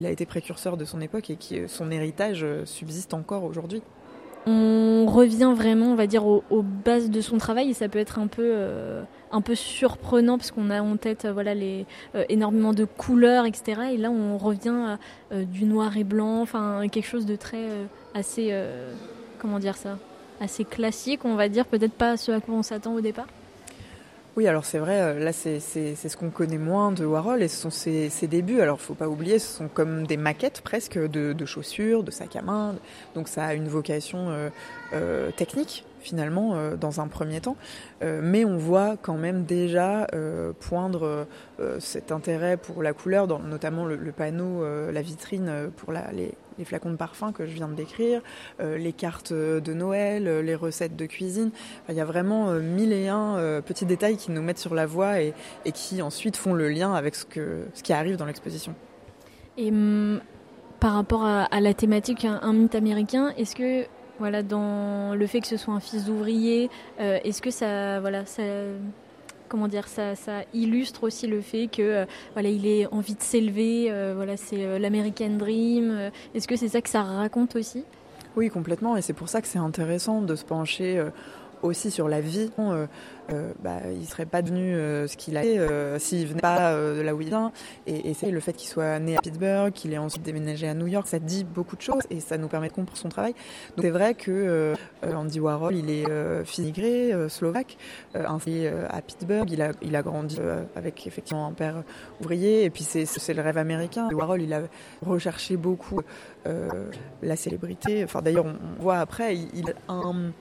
Il a été précurseur de son époque et son héritage subsiste encore aujourd'hui. On revient vraiment, on va dire, aux bases de son travail et ça peut être un peu surprenant parce qu'on a en tête énormément de couleurs, etc. Et là, on revient à du noir et blanc, enfin quelque chose de très assez, comment dire ça, assez classique, on va dire, peut-être pas ce à quoi on s'attend au départ. Oui, alors c'est vrai, là c'est ce qu'on connaît moins de Warhol et ce sont ses débuts. Alors faut pas oublier, ce sont comme des maquettes presque de chaussures, de sacs à main. Donc ça a une vocation technique finalement dans un premier temps. Mais on voit quand même déjà poindre cet intérêt pour la couleur, notamment le panneau, la vitrine pour les flacons de parfum que je viens de décrire, les cartes de Noël, les recettes de cuisine. Enfin, il y a vraiment mille et un petits détails qui nous mettent sur la voie et qui ensuite font le lien avec ce qui arrive dans l'exposition. Et par rapport à la thématique, un mythe américain, est-ce que dans le fait que ce soit un fils d'ouvrier, est-ce que ça illustre aussi le fait que il ait envie de s'élever, c'est l'American Dream. Est-ce que c'est ça que ça raconte aussi ? Oui, complètement, et c'est pour ça que c'est intéressant de se pencher aussi sur la vie. Il serait pas devenu ce qu'il a fait s'il venait pas de là où il vient. Et c'est le fait qu'il soit né à Pittsburgh, qu'il ait ensuite déménagé à New York, ça dit beaucoup de choses et ça nous permet de comprendre son travail. Donc c'est vrai que Andy Warhol, il est fils immigré slovaque, ainsi à Pittsburgh. Il a grandi avec effectivement un père ouvrier et puis c'est le rêve américain. Warhol, il a recherché beaucoup la célébrité. Enfin d'ailleurs, on voit après, il a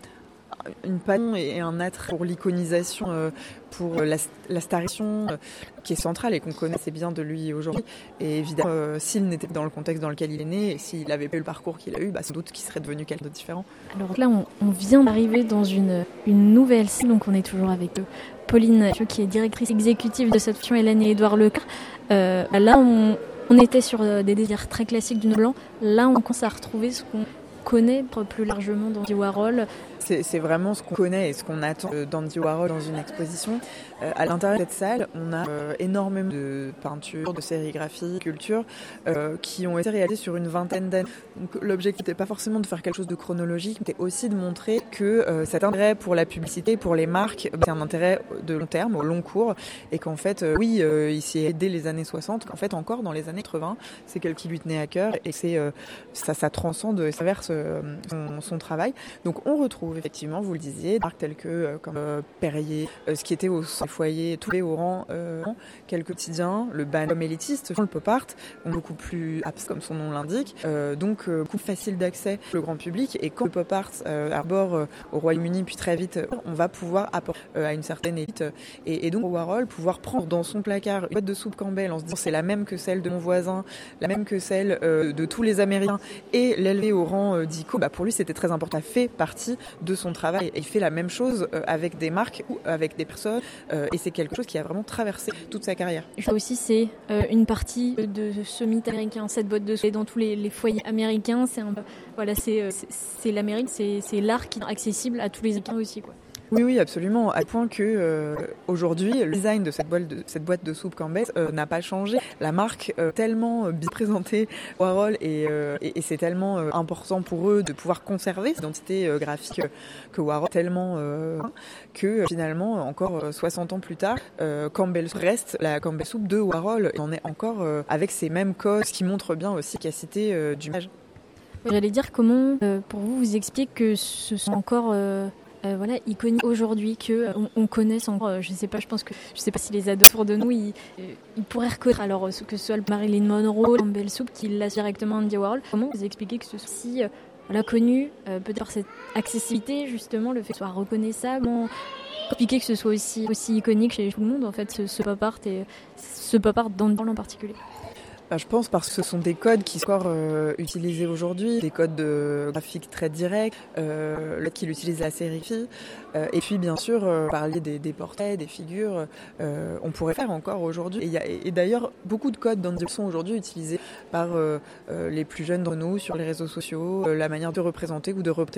une passion et un attrait pour l'iconisation, pour la starisation qui est centrale et qu'on connaît assez bien de lui aujourd'hui. Et évidemment, s'il n'était pas dans le contexte dans lequel il est né et s'il n'avait pas eu le parcours qu'il a eu, sans doute qu'il serait devenu quelqu'un de différent. Alors là, on vient d'arriver dans une nouvelle salle, donc on est toujours avec Pauline, qui est directrice exécutive de cette fiction, Hélène et Édouard Leclerc. Là, on était sur des désirs très classiques du Noir blanc. Là, on commence à retrouver ce qu'on connaît plus largement d'Andy Warhol. C'est vraiment ce qu'on connaît et ce qu'on attend d'Andy Warhol dans une exposition. À l'intérieur de cette salle, on a énormément de peintures, de sérigraphies, de sculptures qui ont été réalisées sur une vingtaine d'années. Donc, l'objectif n'était pas forcément de faire quelque chose de chronologique, mais aussi de montrer que cet intérêt pour la publicité, pour les marques, c'est un intérêt de long terme, au long cours, et qu'en fait, il s'y est dès les années 60, qu'en fait encore dans les années 80, c'est quelque chose qui lui tenait à cœur et ça transcende et traverse son travail. Donc on retrouve effectivement, vous le disiez, des marques telles que comme Perrier, ce qui était au foyer, tous les Oran, quelques quotidiens, le ban comme élitiste, le pop art, beaucoup plus abstrait comme son nom l'indique, donc beaucoup plus facile d'accès pour le grand public. Et quand le pop art arbore au Royaume-Uni, puis très vite, on va pouvoir apporter à une certaine élite. Et donc Warhol, pouvoir prendre dans son placard une boîte de soupe Campbell en se disant c'est la même que celle de mon voisin, la même que celle de tous les Américains, et l'élever au rang d'ICO, pour lui c'était très important. Ça fait partie de son travail et il fait la même chose avec des marques ou avec des personnes et c'est quelque chose qui a vraiment traversé toute sa carrière. Ça aussi c'est une partie de ce mythe américain, cette boîte de soupe dans tous les foyers américains, c'est l'Amérique, c'est l'art qui est accessible à tous les Américains aussi, quoi. Oui, absolument. À point que aujourd'hui, le design de cette boîte de soupe Campbell n'a pas changé. La marque tellement bien présentée, Warhol, et c'est tellement important pour eux de pouvoir conserver cette identité graphique que Warhol tellement que finalement, encore 60 ans plus tard, Campbell reste la Campbell Soup de Warhol. On est encore avec ces mêmes codes, ce qui montre bien aussi l'efficacité du message. J'allais dire comment, pour vous expliquer que ce sont encore iconique aujourd'hui, que on connaisse encore, je sais pas si les ados autour de nous ils pourraient reconnaître, alors que ce soit le Marilyn Monroe, Campbell Soup qui l'a directement Andy Warhol. Comment vous expliquer que ce soit si connu, peut-être par cette accessibilité, justement, le fait que ce soit reconnaissable, expliquer que ce soit aussi iconique chez tout le monde, en fait, ce pop art et ce pop art d'Andy Warhol en particulier. Je pense parce que ce sont des codes qui sont encore utilisés aujourd'hui, des codes graphiques très directs, qu'il utilise la sérigraphie. Et puis bien sûr, parler des portraits, des figures, on pourrait faire encore aujourd'hui. Et d'ailleurs, beaucoup de codes d'Andy sont aujourd'hui utilisés par les plus jeunes d'entre nous sur les réseaux sociaux, la manière de représenter ou de représenter